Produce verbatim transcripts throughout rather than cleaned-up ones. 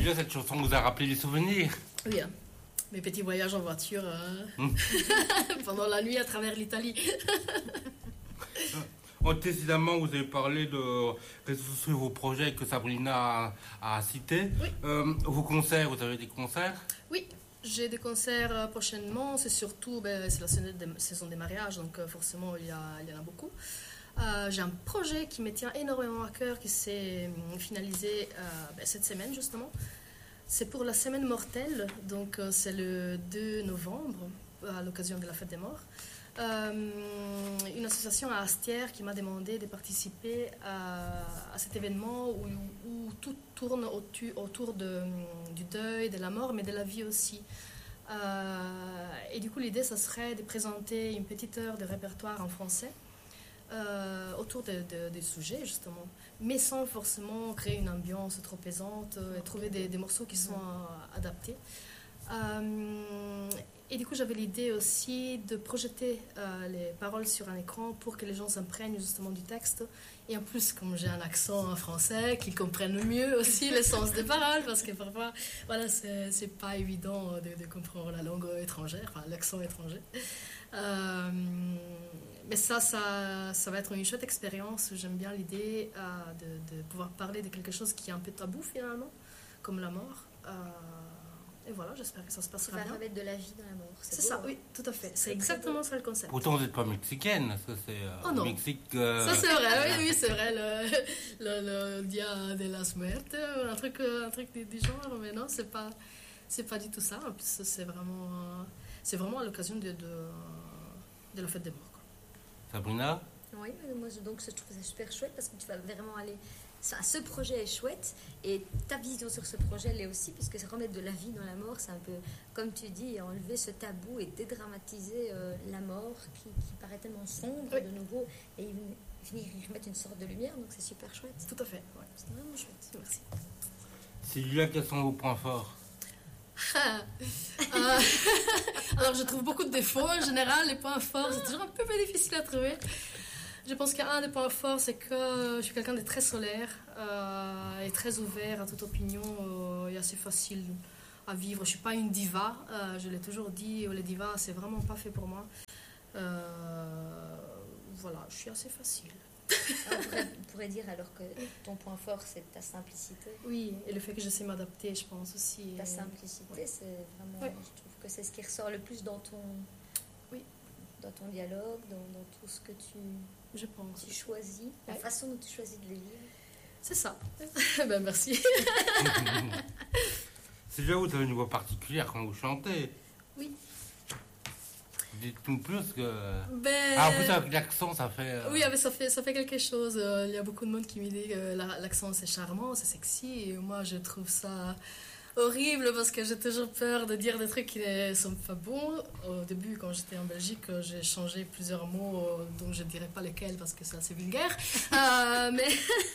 Célia, cette chanson vous a rappelé des souvenirs? Oui, hein. Mes petits voyages en voiture euh, mmh. pendant la nuit à travers l'Italie. Antécédemment, vous avez parlé de réseaux sociaux, vos projets que Sabrina a, a cités. Oui. Euh, vos concerts, vous avez des concerts? Oui, j'ai des concerts prochainement. C'est surtout, ben, c'est la saison des mariages, donc forcément il y, a, il y en a beaucoup. Euh, j'ai un projet qui me tient énormément à cœur, qui s'est finalisé euh, ben, cette semaine justement. C'est pour la semaine mortelle, donc euh, c'est le deux novembre, à l'occasion de la fête des morts. Euh, une association à Astières qui m'a demandé de participer à, à cet événement où, où tout tourne au-dessus, autour de, du deuil, de la mort, mais de la vie aussi. Euh, et du coup, l'idée, ça serait de présenter une petite heure de répertoire en français euh, autour de, de, des sujets, justement, mais sans forcément créer une ambiance trop pesante et trouver des, des morceaux qui sont euh, adaptés. Euh, et du coup, j'avais l'idée aussi de projeter euh, les paroles sur un écran pour que les gens s'imprègnent justement du texte. Et en plus, comme j'ai un accent français, qu'ils comprennent mieux aussi le sens des paroles, parce que parfois, voilà, c'est, c'est pas évident de, de comprendre la langue étrangère, enfin l'accent étranger. Euh, mais ça, ça, ça va être une chouette expérience. J'aime bien l'idée euh, de, de pouvoir parler de quelque chose qui est un peu tabou finalement, comme la mort. Euh, Et voilà, j'espère que ça se passera bien. Ça va remettre de la vie dans la mort. C'est, c'est ça, oui, tout à fait. C'est exactement ça le concept. Pourtant, vous n'êtes pas mexicaine, parce que c'est euh, oh non. Mexique. Euh... Ça, c'est vrai, oui, oui, c'est vrai, le, le, le Dia de las Muertes, un truc, un truc du, du genre, mais non, c'est pas, c'est pas du tout ça. En plus, c'est vraiment, c'est vraiment à l'occasion de, de, de la fête des morts, quoi. Sabrina? Oui, moi, donc, je trouve ça super chouette parce que tu vas vraiment aller. Ça, ce projet est chouette et ta vision sur ce projet l'est aussi, puisque c'est remettre de la vie dans la mort, c'est un peu, comme tu dis, enlever ce tabou et dédramatiser euh, la mort qui, qui paraît tellement sombre oui. de nouveau et venir y remettre une sorte de lumière, donc c'est super chouette. Tout à fait, ouais. C'est vraiment chouette. Merci. Sylvia, quels sont vos points forts? euh, Alors, je trouve beaucoup de défauts en général. Les points forts, c'est toujours un peu plus difficile à trouver. Je pense qu'un des points forts, c'est que je suis quelqu'un de très solaire euh, et très ouvert à toute opinion euh, et assez facile à vivre. Je ne suis pas une diva, euh, je l'ai toujours dit, les divas, c'est vraiment pas fait pour moi. Euh, voilà, je suis assez facile. Alors, on, pourrait, on pourrait dire alors que ton point fort, c'est ta simplicité. Oui, et le fait que je sais m'adapter, je pense aussi. Ta simplicité, ouais. C'est vraiment, ouais. Je trouve que c'est ce qui ressort le plus dans ton, oui. dans ton dialogue, dans, dans tout ce que tu... Je pense. Tu choisis, la ouais. façon dont tu choisis de les lire. C'est ça. Ben merci. C'est déjà vous avez une voix particulière quand vous chantez. Oui. Dites-nous plus que. Ben... Ah, en plus avec l'accent, ça fait. Euh... Oui, mais ça fait ça fait quelque chose. Il y a beaucoup de monde qui me dit que l'accent c'est charmant, c'est sexy, et moi je trouve ça horrible parce que j'ai toujours peur de dire des trucs qui ne sont pas bons. Au début, quand j'étais en Belgique, j'ai changé plusieurs mots dont je ne dirais pas lesquels parce que c'est assez vulgaire. euh, mais...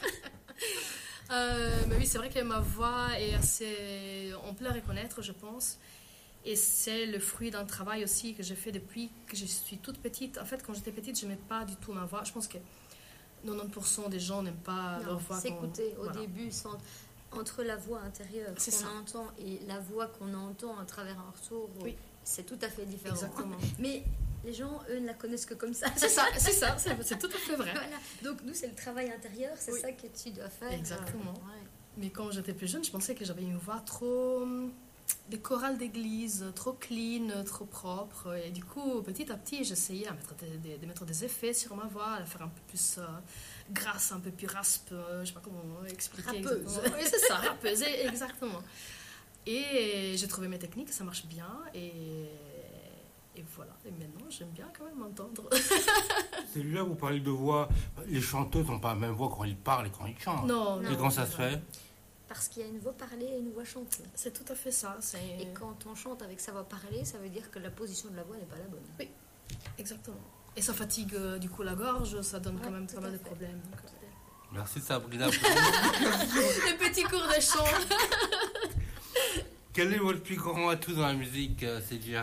euh, mais oui, c'est vrai que ma voix est assez... On peut la reconnaître, je pense. Et c'est le fruit d'un travail aussi que j'ai fait depuis que je suis toute petite. En fait, quand j'étais petite, je n'aimais pas du tout ma voix. Je pense que quatre-vingt-dix pour cent des gens n'aiment pas non, leur voix. S'écouter au voilà. début sans... Entre la voix intérieure c'est qu'on ça. entend et la voix qu'on entend à travers un retour, oui. c'est tout à fait différent. Exactement. Mais les gens, eux, ne la connaissent que comme ça. C'est ça, c'est ça, c'est, c'est tout à fait vrai. Voilà. Donc nous, c'est le travail intérieur, c'est oui. ça que tu dois faire. Exactement. Euh, ouais. Mais quand j'étais plus jeune, je pensais que j'avais une voix trop... des chorales d'église, trop clean, trop propre. Et du coup, petit à petit, j'essayais à mettre des, de, de mettre des effets sur ma voix, à la faire un peu plus euh, grasse, un peu plus raspe, euh, je sais pas comment expliquer. Rappeuse. Oui, c'est ça, rappeuse, exactement. Et j'ai trouvé mes techniques, ça marche bien. Et, et voilà. Et maintenant, j'aime bien quand même m'entendre. C'est là où vous parlez de voix. Les chanteuses n'ont pas la même voix quand ils parlent et quand ils chantent. Non, et non. quand ça se fait? Parce qu'il y a une voix parlée et une voix chantée. C'est tout à fait ça. C'est... Et quand on chante avec sa voix parlée, ça veut dire que la position de la voix n'est pas la bonne. Oui, exactement. Et ça fatigue euh, du coup la gorge, ça donne ouais, quand même pas mal de problèmes. Donc, euh... Merci Sabrina. Les petits cours de chant. Quel est votre plus grand atout dans la musique, Célia?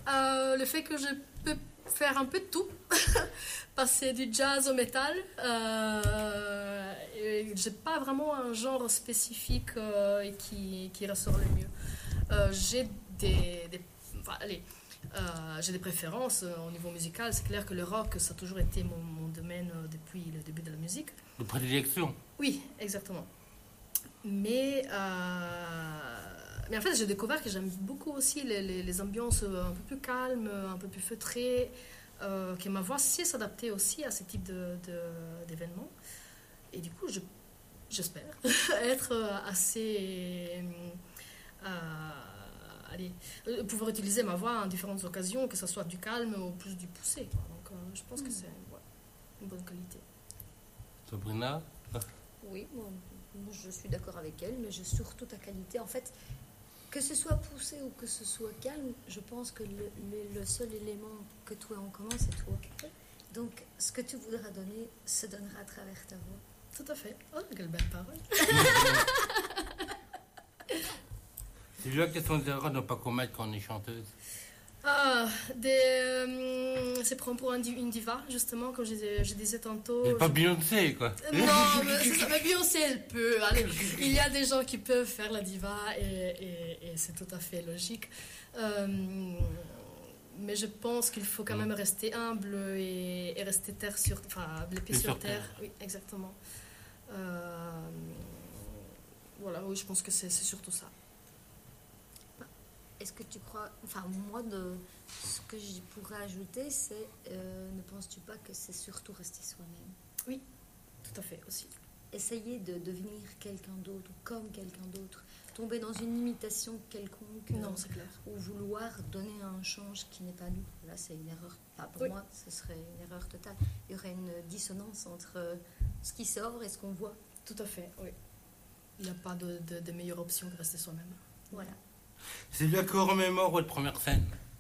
Euh, le fait que je peux faire un peu de tout, passer du jazz au métal. Euh, et j'ai pas vraiment un genre spécifique euh, qui, qui ressort le mieux. Euh, j'ai des, des enfin, allez, euh, j'ai des préférences euh, au niveau musical. C'est clair que le rock, ça a toujours été mon, mon domaine euh, depuis le début de la musique. De prédilection. Oui, exactement. Mais, euh, mais en fait, j'ai découvert que j'aime beaucoup aussi les, les, les ambiances un peu plus calmes, un peu plus feutrées, euh, que ma voix sait s'adapter aussi à ce type de, de, d'événements. Et du coup, je, j'espère être assez... Euh, allez, pouvoir utiliser ma voix en différentes occasions, que ce soit du calme ou plus du poussé. Quoi. Donc, euh, je pense mmh. que c'est ouais, une bonne qualité. Sabrina? Oui, bon, moi je suis d'accord avec elle, mais j'ai surtout ta qualité. En fait, que ce soit poussé ou que ce soit calme, je pense que le, le, le seul élément que toi en commun, c'est toi. Donc, ce que tu voudras donner se donnera à travers ta voix. Tout à fait. Oh, quelle belle parole. C'est là quelles sont les erreurs de ne pas commettre quand on est chanteuse? Ah, des, euh, c'est prendre pour un, une diva, justement, comme je, je disais tantôt. Mais pas je... Beyoncé, quoi. Non, mais, c'est ça, mais Beyoncé, elle peut. Allez, il y a des gens qui peuvent faire la diva et, et, et c'est tout à fait logique. Euh, mais je pense qu'il faut quand même rester humble et, et rester terre sur, enfin, les pieds sur, sur terre. terre. Oui, exactement. Euh, voilà, oui, je pense que c'est, c'est surtout ça. Est-ce que tu crois, enfin moi, de, ce que je pourrais ajouter, c'est, euh, ne penses-tu pas que c'est surtout rester soi-même? Oui, tout à fait aussi. Essayer de devenir quelqu'un d'autre ou comme quelqu'un d'autre, tomber dans une imitation quelconque. Non, c'est clair. Ou vouloir donner un change qui n'est pas nous. Là, c'est une erreur. Enfin, pour oui. moi, ce serait une erreur totale. Il y aurait une dissonance entre ce qui sort et ce qu'on voit. Tout à fait, oui. Il n'y a pas de, de, de meilleure option que rester soi-même. Voilà. C'est bien qu'on remémore votre première scène.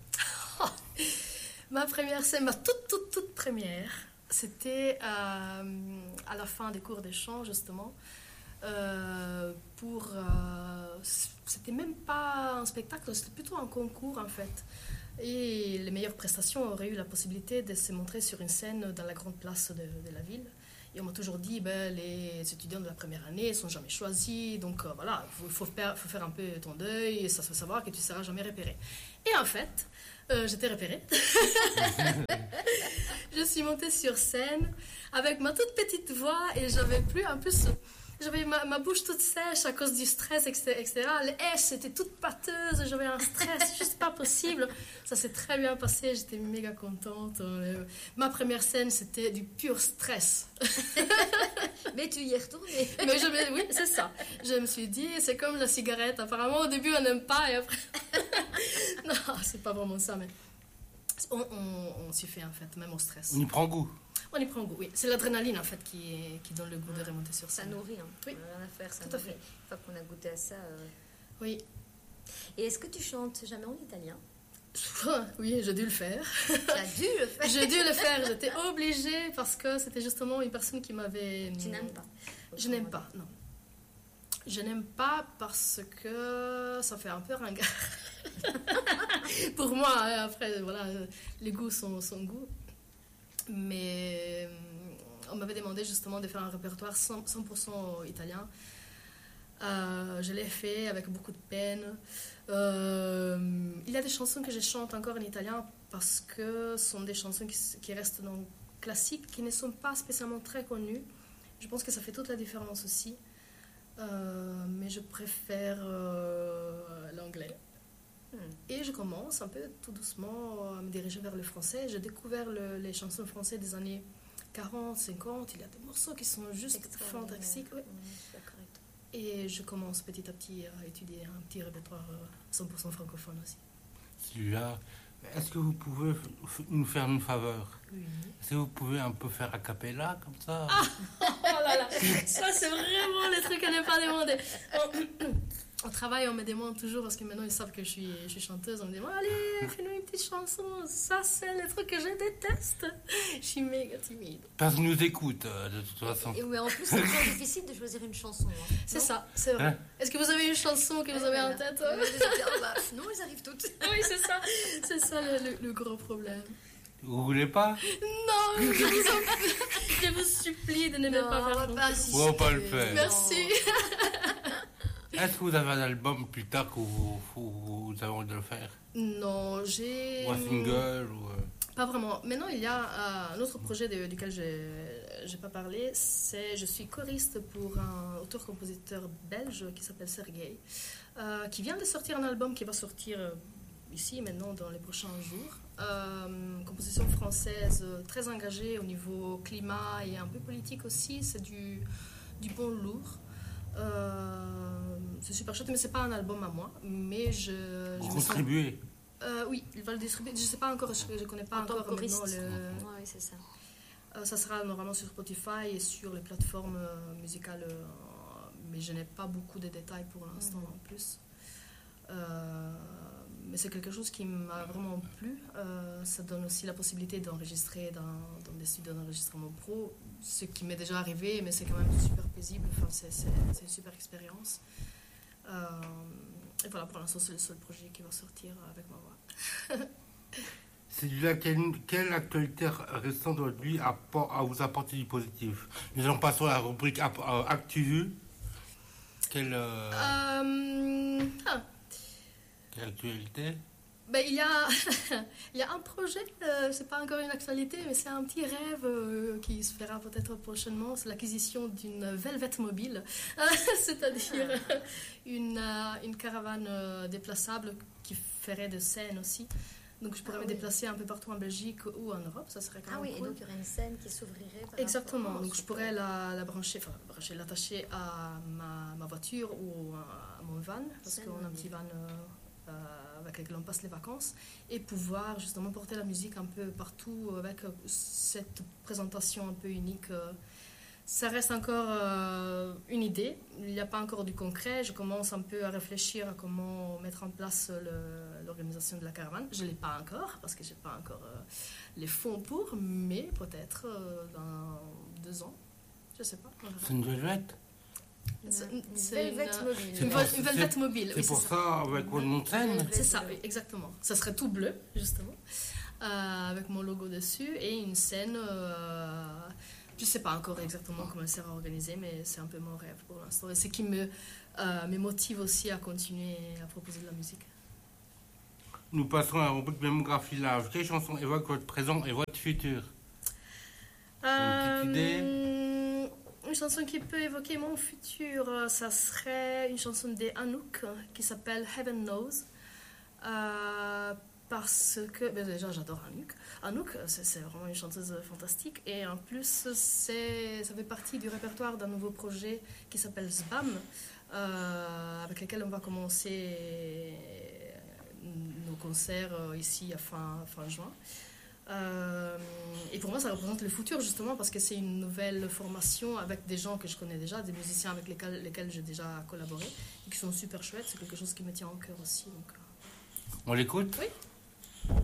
Ma première scène, ma toute, toute, toute première, c'était euh, à la fin des cours de chant, justement. Euh, pour, euh, c'était même pas un spectacle, c'était plutôt un concours, en fait. Et les meilleures prestations auraient eu la possibilité de se montrer sur une scène dans la grande place de, de la ville. Et on m'a toujours dit, ben, les étudiants de la première année ne sont jamais choisis, donc euh, voilà, il faut, faut, faut faire un peu ton deuil, et ça se fait savoir que tu ne seras jamais repéré. Et en fait, euh, j'étais repérée. Je suis montée sur scène avec ma toute petite voix et j'avais plus, en plus, j'avais ma, ma bouche toute sèche à cause du stress, et cetera. Les S étaient toutes pâteuses, j'avais un stress juste pas possible. Ça s'est très bien passé, j'étais méga contente. Ma première scène, c'était du pur stress. Mais tu y es retournée. Mais je me, oui, c'est ça. Je me suis dit, c'est comme la cigarette. Apparemment, au début, on n'aime pas et après... Non, c'est pas vraiment ça, mais on, on, on s'y fait en fait, même au stress. On y prend goût. On y prend goût, oui. C'est l'adrénaline en fait qui, qui donne le goût de remonter sur scène. Ça nourrit, hein. Oui. On n'a rien à faire, ça Tout à nourrit. fait. Une fois qu'on a goûté à ça. Euh... Oui. Et est-ce que tu chantes jamais en italien? Oui, j'ai dû le faire. Tu as dû le faire. J'ai dû le faire, j'étais obligée parce que c'était justement une personne qui m'avait... Tu n'aimes pas? Je n'aime pas, non. Je n'aime pas parce que ça fait un peu ringard. Pour moi, après, voilà, les goûts sont, sont goûts. Mais on m'avait demandé justement de faire un répertoire cent pour cent italien. Euh, je l'ai fait avec beaucoup de peine. Euh, il y a des chansons que je chante encore en italien parce que ce sont des chansons qui, qui restent dans classiques, qui ne sont pas spécialement très connues. Je pense que ça fait toute la différence aussi. Euh, mais je préfère euh, l'anglais. Hmm. Et je commence un peu tout doucement à me diriger vers le français. J'ai découvert le, les chansons françaises des années quarante, cinquante. Il y a des morceaux qui sont juste fantastiques. Ouais. Mmh, et je commence petit à petit à étudier un petit répertoire cent pour cent francophone aussi. Sylvia, est-ce que vous pouvez nous faire une faveur? Oui. Est-ce que vous pouvez un peu faire a cappella comme ça? Ah, oh là là, ça c'est vraiment le truc à ne pas demander. Au travail, on me demande toujours, parce que maintenant ils savent que je suis, je suis chanteuse, on me demande allez, fais-nous une petite chanson. Ça, c'est le truc que je déteste. Je suis méga timide. Personne nous écoute, euh, de toute façon. Et ouais, en plus, c'est très difficile de choisir une chanson. Hein. C'est Non ça, c'est vrai. Hein? Est-ce que vous avez une chanson que vous avez en tête? Euh, oh, bah, non, elles arrivent toutes. Oui, c'est ça. C'est ça le, le, le gros problème. Vous voulez pas? Non, je vous, en... je vous supplie de ne même Non, pas on va faire pas ça. On va pas le faire. Merci. Est-ce que vous avez un album plus tard que vous, vous, vous avez envie de le faire? Non, j'ai... Ou un single ou, euh, Pas vraiment. Maintenant, il y a euh, un autre projet de- duquel je n'ai pas parlé. C'est, je suis choriste pour un auteur-compositeur belge qui s'appelle Sergei, euh, qui vient de sortir un album qui va sortir euh, ici, maintenant, dans les prochains jours. Euh, composition française euh, très engagée au niveau climat et un peu politique aussi. C'est du, du bon lourd. Euh, c'est super chouette, mais c'est pas un album à moi. Mais je, je vous me sens- contribuez? Euh, oui, il va le distribuer. Je sais pas encore, je, je connais pas En tant encore que choriste. maintenant le. Ouais, c'est ça. Euh, ça sera normalement sur Spotify et sur les plateformes euh, musicales, euh, mais je n'ai pas beaucoup de détails pour l'instant Mhm. en plus. Euh, mais c'est quelque chose qui m'a vraiment plu. Euh, ça donne aussi la possibilité d'enregistrer dans, dans des studios d'enregistrement pro, ce qui m'est déjà arrivé, mais c'est quand même super paisible. Enfin, c'est, c'est, c'est une super expérience. Euh, et voilà, pour l'instant, c'est le seul projet qui va sortir avec ma voix. C'est du laquelle, quelle actualité récente aujourd'hui apporte- à vous apporter du positif? Nous allons passer à la rubrique Ap- euh, Actu. Quelle, euh, Euh, ah. quelle actualité? Ben, il, y a, il y a un projet, euh, c'est pas encore une actualité, mais c'est un petit rêve euh, qui se fera peut-être prochainement. C'est l'acquisition d'une Velvet mobile, c'est-à-dire une, euh, une caravane euh, déplaçable qui ferait de scène aussi. Donc je pourrais Ah me oui. déplacer un peu partout en Belgique ou en Europe, ça serait quand Ah même oui, et cool. donc il y aurait une scène qui s'ouvrirait par Exactement, rapport- donc je pourrais la, la brancher, enfin la brancher, l'attacher à ma, ma voiture ou à, à mon van, parce C'est qu'on a un mobile. petit van euh, euh, avec lequel on passe les vacances, et pouvoir justement porter la musique un peu partout avec euh, cette présentation un peu unique. euh. Ça reste encore euh, une idée, il n'y a pas encore du concret, je commence un peu à réfléchir à comment mettre en place le- l'organisation de la caravane. Je ne l'ai pas encore, parce que je n'ai pas encore euh, les fonds pour, mais peut-être euh, dans deux ans, je ne sais pas. on verra. C'est une velvette? Une, C'est- une c'est Velvet une- mobile. C'est Une, pour- vol- une velvet c'est- mobile, C'est oui, pour c'est ça, avec votre nom de scène? C'est ça, oui, exactement. Ça serait tout bleu, justement, euh, avec mon logo dessus et une scène. euh, je ne sais pas encore exactement comment elle sera organisée, mais c'est un peu mon rêve pour l'instant. Et c'est ce qui me, euh, me motive aussi à continuer à proposer de la musique. Nous passons à la rubrique Mémographie Live. Quelle chanson évoque votre présent et votre futur? Une petite Euh, Une chanson qui peut évoquer mon futur, euh, ça serait une chanson de Anouk euh, qui s'appelle Heaven Knows. Euh, parce que, ben déjà j'adore Anouk. Anouk, euh, c'est c'est vraiment une chanteuse fantastique. Et en plus, c'est, ça fait partie du répertoire d'un nouveau projet qui s'appelle Zbam, euh, avec lequel on va commencer nos concerts euh, ici à fin, fin juin. Euh, et pour moi, ça représente le futur, justement, parce que c'est une nouvelle formation avec des gens que je connais déjà, des musiciens avec lesquels, lesquels j'ai déjà collaboré, et qui sont super chouettes. C'est quelque chose qui me tient au cœur aussi. Donc, euh, On l'écoute? oui.